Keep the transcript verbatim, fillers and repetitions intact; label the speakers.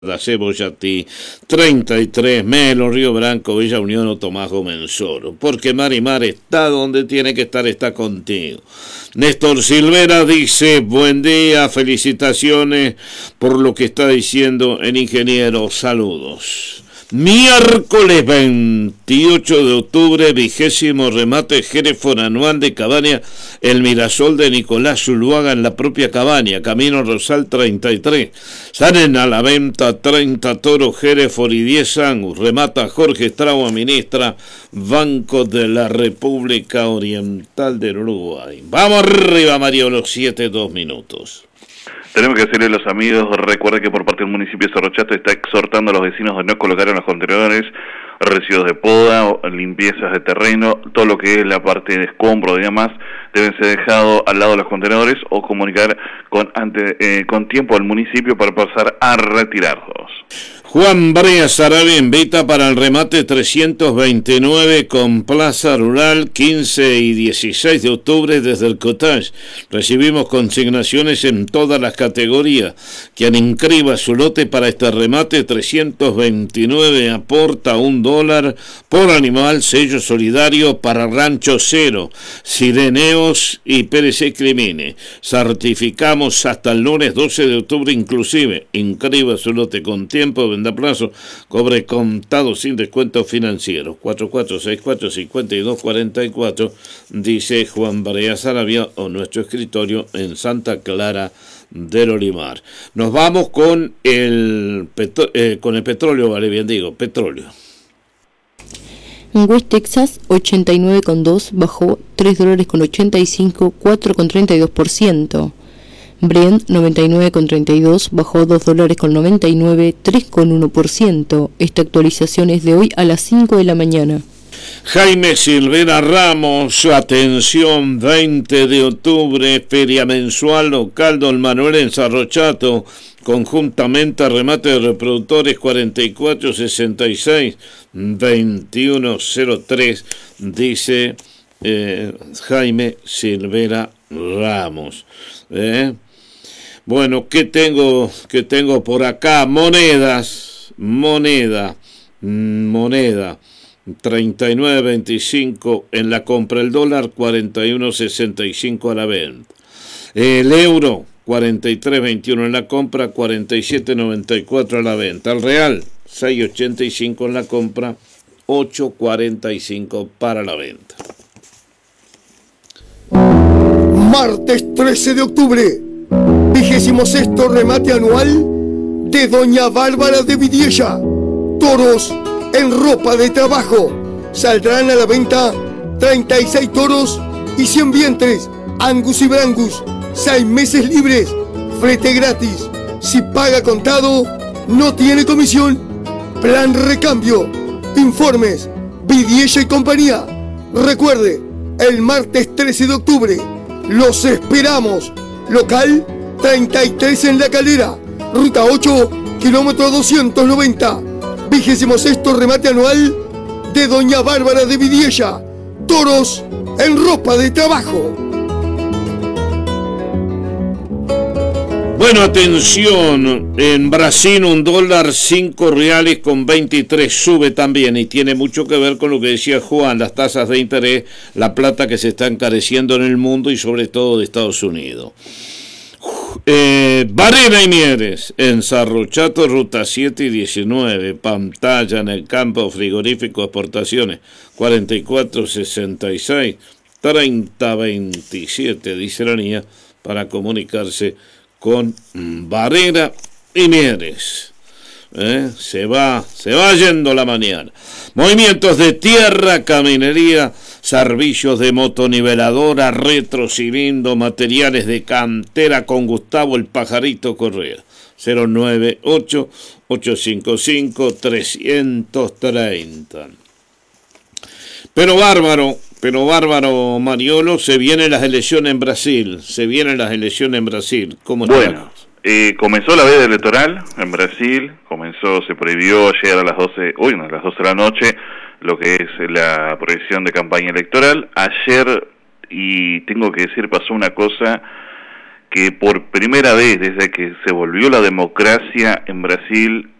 Speaker 1: Cebollatí, treinta y tres, Melo, Río Branco, Villa Unión o Tomás Mensoro, porque Marimar está donde tiene que estar, está contigo. Néstor Silvera dice, buen día, felicitaciones por lo que está diciendo el ingeniero, saludos. Miércoles veintiocho de octubre, vigésimo remate Hereford anual de Cabaña, el Mirasol de Nicolás Zuluaga en la propia Cabaña, Camino Rosal treinta y tres. Salen a la venta treinta toros Hereford y diez Angus. Remata Jorge Estrao, administra Banco de la República Oriental del Uruguay. Vamos arriba, Mario, los siete, dos minutos.
Speaker 2: Tenemos que decirle a los amigos, recuerde que por parte del municipio de Cerro Chato está exhortando a los vecinos de no colocar en los contenedores residuos de poda, limpiezas de terreno, todo lo que es la parte de escombro y demás, deben ser dejados al lado de los contenedores o comunicar con, ante, eh, con tiempo al municipio para pasar a retirarlos.
Speaker 1: Juan Brea Sarabia invita para el remate trescientos veintinueve con Plaza Rural quince y dieciséis de octubre desde el Cottage. Recibimos consignaciones en todas las categorías. Quien inscriba su lote para este remate trescientos veintinueve aporta un dólar por animal, sello solidario para Rancho Cero, Sireneos y P R C Crimine. Certificamos hasta el lunes doce de octubre inclusive. Inscriba su lote con tiempo, da plazo, cobre contado sin descuento financiero. Cuatro cuatro seis cuatro, cinco dos cuatro cuatro, dice Juan Barea Sarabia, o nuestro escritorio en Santa Clara del Olimar. Nos vamos con el petro- eh, con el petróleo, vale bien digo, petróleo.
Speaker 3: En West Texas, ochenta y nueve coma dos bajó tres dólares con ochenta y cinco, cuatro coma treinta y dos por ciento. Brent noventa y nueve coma treinta y dos bajó dos dólares con noventa y nueve, tres coma uno por ciento. Esta actualización es de hoy a las cinco de la mañana.
Speaker 1: Jaime Silvera Ramos, atención, veinte de octubre, feria mensual local Don Manuel en Cerro Chato, conjuntamente a remate de reproductores cuarenta y cuatro sesenta y seis, veintiuno cero tres, dice eh, Jaime Silvera Ramos. ¿Eh? Bueno, ¿qué tengo, qué tengo por acá? Monedas, moneda, moneda, treinta y nueve veinticinco en la compra, el dólar cuarenta y uno sesenta y cinco a la venta, el euro cuarenta y tres veintiuno en la compra, cuarenta y siete noventa y cuatro a la venta, el real seis ochenta y cinco en la compra, ocho cuarenta y cinco para la venta.
Speaker 4: Martes trece de octubre, vigésimo sexto remate anual de Doña Bárbara de Vidiella. Toros en ropa de trabajo. Saldrán a la venta treinta y seis toros y cien vientres, Angus y Brangus, seis meses libres, flete gratis. Si paga contado, no tiene comisión. Plan recambio. Informes, Vidiella y compañía. Recuerde, el martes trece de octubre, los esperamos. Local treinta y tres en La Calera, ruta ocho, kilómetro doscientos noventa. Vigésimo sexto remate anual de Doña Bárbara de Vidiella. Toros en ropa de trabajo.
Speaker 1: Bueno, atención, en Brasil un dólar cinco reales con veintitrés sube también y tiene mucho que ver con lo que decía Juan, las tasas de interés, la plata que se está encareciendo en el mundo y sobre todo de Estados Unidos. Eh, Varela y Mieres, en Cerro Chato, ruta siete y diecinueve, pantalla en el campo frigorífico, exportaciones cuarenta y cuatro sesenta y seis, treinta veintisiete, dice la niña, para comunicarse con Varela y Mieres. ¿Eh? Se va, se va yendo la mañana. Movimientos de tierra, caminería, servicios de motoniveladora, retrocilindo, materiales de cantera con Gustavo el Pajarito Correa. cero nueve ocho, ocho cinco cinco, tres treinta. Pero bárbaro, pero bárbaro, Mariolo, se vienen las elecciones en Brasil, se vienen las elecciones en Brasil. ¿Cómo
Speaker 2: bueno,
Speaker 1: estamos?
Speaker 2: Eh, comenzó la veda electoral en Brasil, comenzó, se prohibió ayer a las doce, hoy no, a las doce de la noche, lo que es la prohibición de campaña electoral. Ayer, y tengo que decir, pasó una cosa que por primera vez desde que se volvió la democracia en Brasil